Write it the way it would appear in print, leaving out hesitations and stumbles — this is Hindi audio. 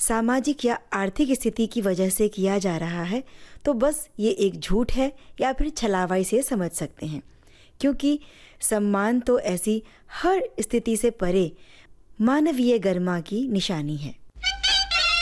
सामाजिक या आर्थिक स्थिति की वजह से किया जा रहा है, तो बस ये एक झूठ है या फिर छलावाई से समझ सकते हैं, क्योंकि सम्मान तो ऐसी हर स्थिति से परे मानवीय गरिमा की निशानी है।